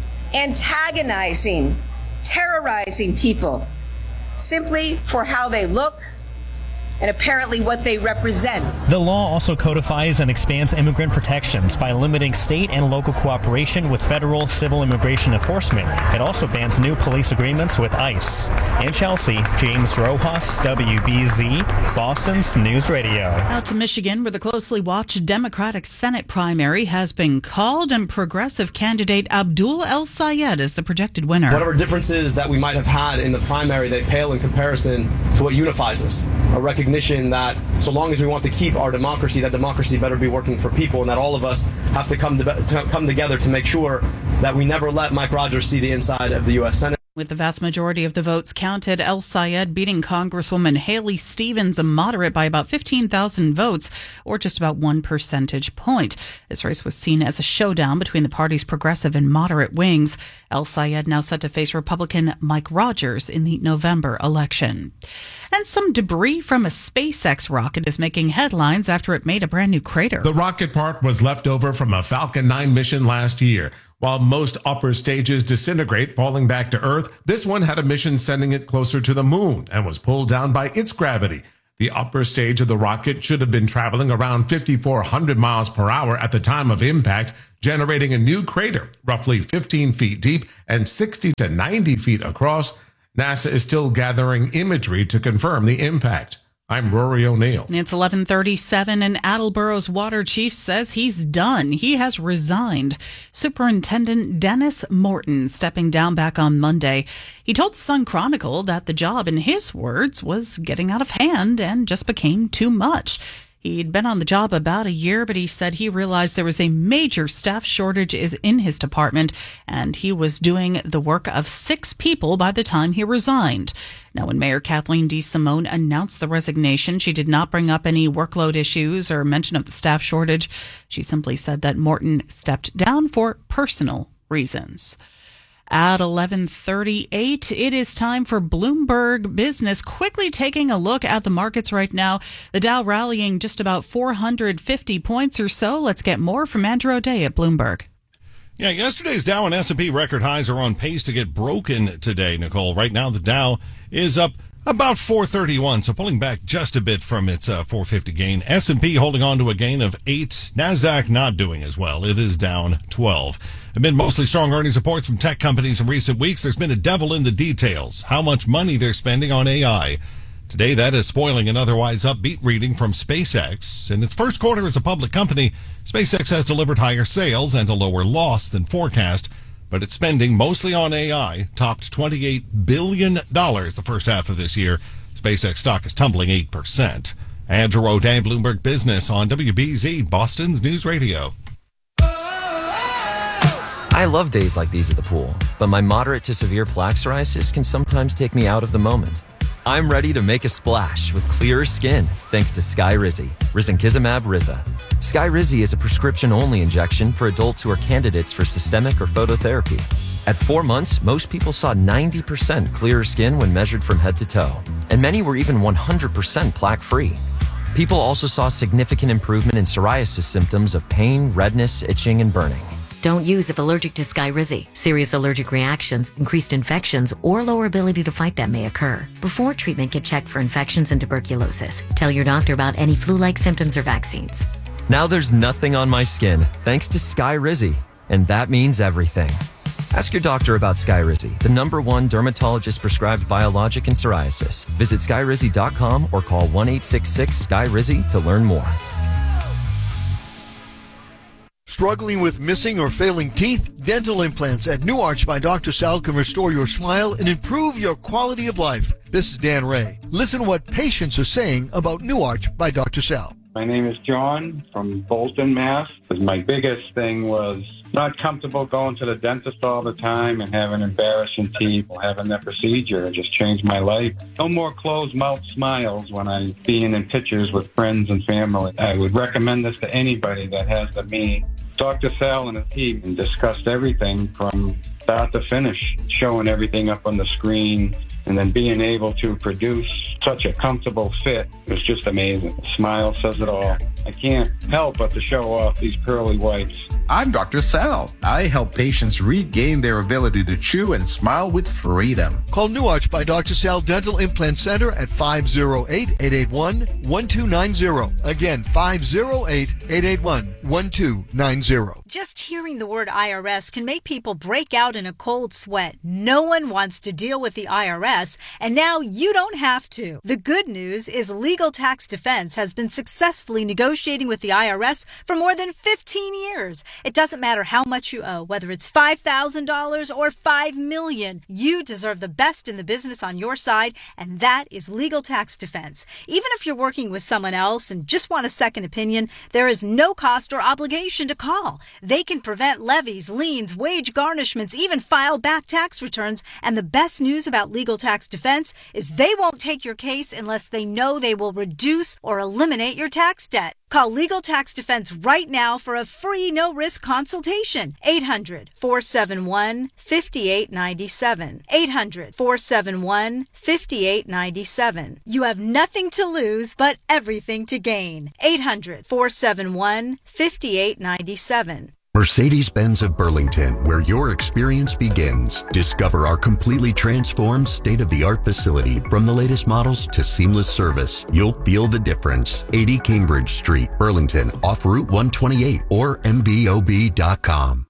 antagonizing, terrorizing people simply for how they look and apparently what they represent. The law also codifies and expands immigrant protections by limiting state and local cooperation with federal civil immigration enforcement. It also bans new police agreements with ICE. In Chelsea, James Rojas, W B Z, Boston's News Radio. Out to Michigan, where the closely watched Democratic Senate primary has been called, and progressive candidate Abdul El Sayed is the projected winner. Whatever differences that we might have had in the primary, they pale in comparison to what unifies us. A recognition that so long as we want to keep our democracy, that democracy better be working for people, and that all of us have to come to, to come together to make sure that we never let Mike Rogers see the inside of the U S Senate. With the vast majority of the votes counted, El Sayed beating Congresswoman Haley Stevens, a moderate, by about fifteen thousand votes, or just about one percentage point. This race was seen as a showdown between the party's progressive and moderate wings. El Sayed now set to face Republican Mike Rogers in the November election. And some debris from a SpaceX rocket is making headlines after it made a brand new crater. The rocket part was left over from a Falcon nine mission last year. While most upper stages disintegrate, falling back to Earth, this one had a mission sending it closer to the moon and was pulled down by its gravity. The upper stage of the rocket should have been traveling around fifty-four hundred miles per hour at the time of impact, generating a new crater, roughly fifteen feet deep and sixty to ninety feet across. NASA is still gathering imagery to confirm the impact. I'm Rory O'Neill. It's eleven thirty-seven, and Attleboro's water chief says he's done. He has resigned. Superintendent Dennis Morton stepping down back on Monday. He told the Sun Chronicle that the job, in his words, was getting out of hand and just became too much. He'd been on the job about a year, but he said he realized there was a major staff shortage is in his department, and he was doing the work of six people by the time he resigned. Now, when Mayor Kathleen DeSimone announced the resignation, she did not bring up any workload issues or mention of the staff shortage. She simply said that Morton stepped down for personal reasons. At eleven thirty-eight, it is time for Bloomberg Business. Quickly taking a look at the markets right now. The Dow rallying just about four hundred fifty points or so. Let's get more from Andrew O'Day at Bloomberg. Yeah, yesterday's Dow and S and P record highs are on pace to get broken today, Nicole. Right now, the Dow is up about four thirty-one, so pulling back just a bit from its uh, four fifty gain. S and P holding on to a gain of eight. NASDAQ not doing as well. It is down twelve. Amid mostly strong earnings reports from tech companies in recent weeks, there's been a devil in the details, how much money they're spending on A I. Today, that is spoiling an otherwise upbeat reading from SpaceX. In its first quarter as a public company, SpaceX has delivered higher sales and a lower loss than forecast, but its spending, mostly on A I, topped twenty-eight billion dollars the first half of this year. SpaceX stock is tumbling eight percent. Andrew O'Day, Bloomberg Business on W B Z, Boston's News Radio. I love days like these at the pool, but my moderate to severe plaque psoriasis can sometimes take me out of the moment. I'm ready to make a splash with clearer skin thanks to Skyrizi, risankizumab Riza. Skyrizi is a prescription-only injection for adults who are candidates for systemic or phototherapy. At four months, most people saw ninety percent clearer skin when measured from head to toe, and many were even one hundred percent plaque-free. People also saw significant improvement in psoriasis symptoms of pain, redness, itching, and burning. Don't use if allergic to Skyrizi. Serious allergic reactions, increased infections, or lower ability to fight them may occur. Before treatment, get checked for infections and tuberculosis. Tell your doctor about any flu-like symptoms or vaccines. Now there's nothing on my skin thanks to Skyrizi, and that means everything. Ask your doctor about Skyrizi, the number one dermatologist-prescribed biologic in psoriasis. Visit skyrizi dot com or call one eight six six Sky Rizi to learn more. Struggling with missing or failing teeth? Dental implants at New Arch by Doctor Sal can restore your smile and improve your quality of life. This is Dan Ray. Listen to what patients are saying about New Arch by Doctor Sal. My name is John from Bolton, Mass. My biggest thing was not comfortable going to the dentist all the time and having embarrassing teeth or having that procedure. It just changed my life. No more closed mouth smiles when I'm being in pictures with friends and family. I would recommend this to anybody that has the means. Doctor Sal and his team and discussed everything from start to finish, showing everything up on the screen, and then being able to produce such a comfortable fit was just amazing. The smile says it all. I can't help but to show off these pearly whites. I'm Doctor Sal. I help patients regain their ability to chew and smile with freedom. Call New Arch by Doctor Sal Dental Implant Center at five oh eight, eight eight one, one two nine zero. Again, five oh eight, eight eight one, one two nine zero. Just hearing the word I R S can make people break out in a cold sweat. No one wants to deal with the I R S, and now you don't have to. The good news is Legal Tax Defense has been successfully negotiating with the I R S for more than fifteen years. It doesn't matter how much you owe, whether it's five thousand dollars or five million dollars. You deserve the best in the business on your side, and that is Legal Tax Defense. Even if you're working with someone else and just want a second opinion, there is no cost or obligation to call. They can prevent levies, liens, wage garnishments, even file back tax returns. And the best news about Legal Tax Defense is they won't take your case unless they know they will reduce or eliminate your tax debt. Call Legal Tax Defense right now for a free no-risk consultation. eight hundred, four seven one, five eight nine seven. eight hundred, four seven one, five eight nine seven. You have nothing to lose but everything to gain. eight hundred, four seven one, five eight nine seven. Mercedes-Benz of Burlington, where your experience begins. Discover our completely transformed state-of-the-art facility. From the latest models to seamless service, you'll feel the difference. eighty Cambridge Street, Burlington, off Route one twenty-eight or M B O B dot com.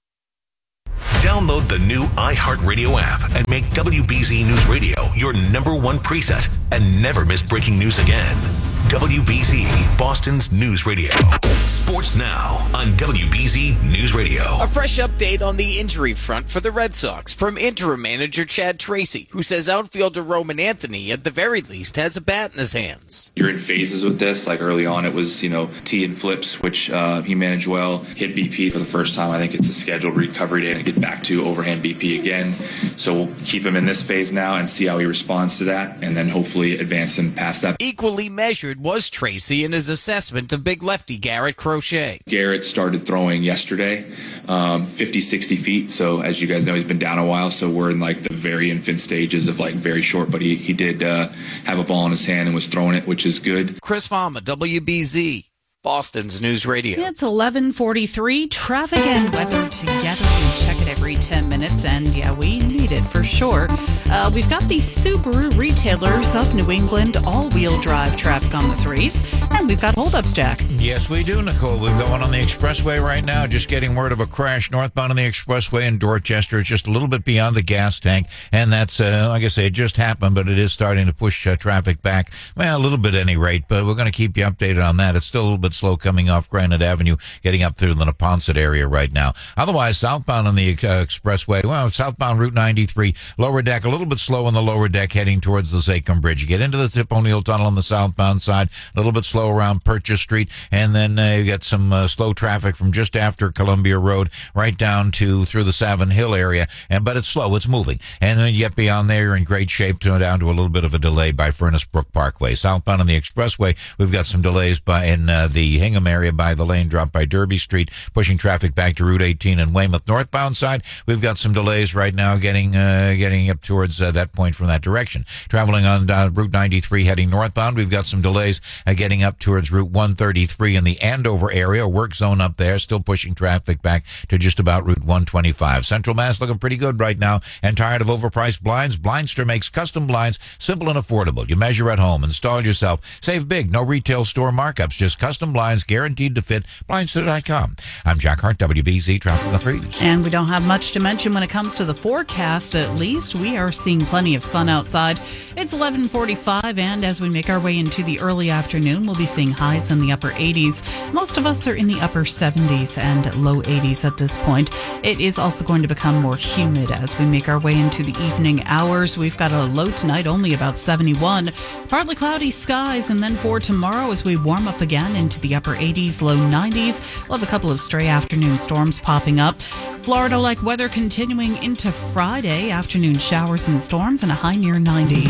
Download the new iHeartRadio app and make W B Z News Radio your number one preset and never miss breaking news again. W B Z, Boston's news radio. Sports Now on W B Z News Radio. A fresh update on the injury front for the Red Sox from interim manager Chad Tracy, who says outfielder Roman Anthony, at the very least, has a bat in his hands. You're in phases with this. Like early on, it was, you know, tee and flips, which uh, he managed well. Hit B P for the first time. I think it's a scheduled recovery day to get back to overhand B P again. So we'll keep him in this phase now and see how he responds to that, and then hopefully advance him past that. Equally measured was Tracy in his assessment of big lefty Garrett Crochet. Garrett started throwing yesterday, um, fifty, sixty feet. So as you guys know, he's been down a while. So we're in like the very infant stages of like very short, but he, he did uh, have a ball in his hand and was throwing it, which is good. Chris Fama, W B Z, Boston's News Radio. It's eleven forty-three. Traffic and weather together. We check it every ten minutes, and yeah, we need it for sure. Uh, we've got the Subaru retailers of New England all-wheel drive traffic on the threes, and we've got holdups, Jack. Yes, we do, Nicole. We've got one on the expressway right now. Just getting word of a crash northbound on the expressway in Dorchester. It's just a little bit beyond the gas tank, and that's, uh, like I say, it just happened, but it is starting to push uh, traffic back. Well, a little bit at any rate, but we're going to keep you updated on that. It's still a little bit slow coming off Granite Avenue, getting up through the Neponset area right now. Otherwise, southbound on the uh, expressway, well, southbound Route ninety-three, lower deck, a little bit slow on the lower deck heading towards the Zachem Bridge. You get into the Tip O'Neill Tunnel on the southbound side, a little bit slow around Purchase Street, and then uh, you get some uh, slow traffic from just after Columbia Road right down to through the Savin Hill area, and but it's slow, it's moving. And then you get beyond there, you're in great shape to down to a little bit of a delay by Furnace Brook Parkway. Southbound on the expressway, we've got some delays by in uh, the Hingham area by the lane drop by Derby Street, pushing traffic back to Route eighteen and Weymouth. Northbound side, we've got some delays right now getting uh, getting up towards uh, that point from that direction. Traveling on uh, Route ninety-three heading northbound, we've got some delays uh, getting up towards Route one thirty-three in the Andover area, work zone up there, still pushing traffic back to just about Route one twenty-five. Central Mass looking pretty good right now, and tired of overpriced blinds? Blindster makes custom blinds simple and affordable. You measure at home, install yourself, save big, no retail store markups, just custom blinds guaranteed to fit. Blindster dot com. I'm Jack Hart, W B Z Traffic on the Threes. And we don't have much to mention when it comes to the forecast. At least we are seeing plenty of sun outside. It's eleven forty-five, and as we make our way into the early afternoon, we'll be seeing highs in the upper eighties. Most of us are in the upper seventies and low eighties at this point. It is also going to become more humid as we make our way into the evening hours. We've got a low tonight, only about seventy-one. Partly cloudy skies, and then for tomorrow, as we warm up again into the upper eighties, low nineties, we'll have a couple of stray afternoon storms popping up. Florida-like weather continuing into Friday, afternoon showers and storms, and a high near ninety.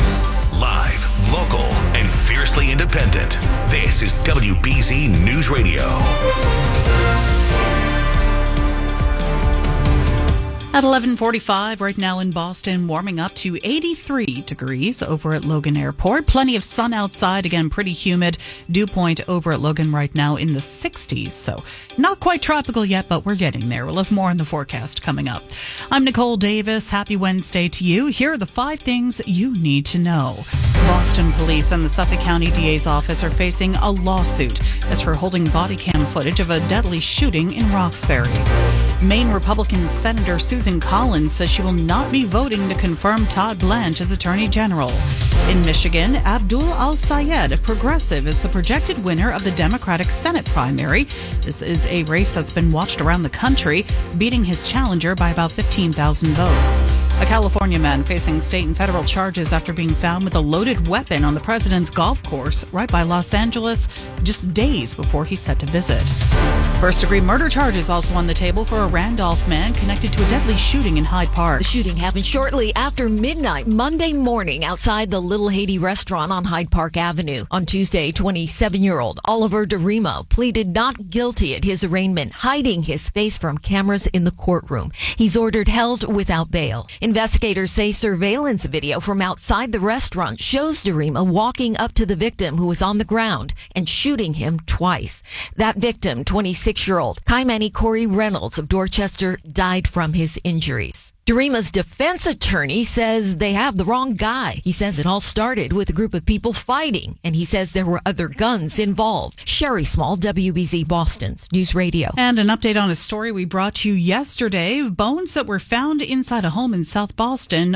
Live, local, and fiercely independent. This is W B Z News Radio. At eleven forty-five right now in Boston, warming up to eighty-three degrees over at Logan Airport. Plenty of sun outside, again, pretty humid. Dew point over at Logan right now in the sixties, so not quite tropical yet, but we're getting there. We'll have more in the forecast coming up. I'm Nicole Davis. Happy Wednesday to you. Here are the five things you need to know. Boston police and the Suffolk County D A's office are facing a lawsuit as for holding body cam footage of a deadly shooting in Roxbury. Maine Republican Senator Susan Collins says she will not be voting to confirm Todd Blanche as Attorney General. In Michigan, Abdul Al-Sayed, a progressive, is the projected winner of the Democratic Senate primary. This is a race that's been watched around the country, beating his challenger by about fifteen thousand votes. A California man facing state and federal charges after being found with a loaded weapon on the president's golf course right by Los Angeles just days before he's set to visit. First-degree murder charges also on the table for a Randolph man connected to a deadly shooting in Hyde Park. The shooting happened shortly after midnight Monday morning outside the Little Haiti restaurant on Hyde Park Avenue. On Tuesday, twenty-seven-year-old Oliver DeRimo pleaded not guilty at his arraignment, hiding his face from cameras in the courtroom. He's ordered held without bail. Investigators say surveillance video from outside the restaurant shows DeRimo walking up to the victim who was on the ground and shooting him twice. That victim, twenty-six-year-old Kaimani Corey Reynolds of Dorchester, died from his injuries. DeRimo's defense attorney says they have the wrong guy. He says it all started with a group of people fighting, and he says there were other guns involved. Sherry Small, W B Z Boston's News Radio. And an update on a story we brought you yesterday. Bones that were found inside a home in South Boston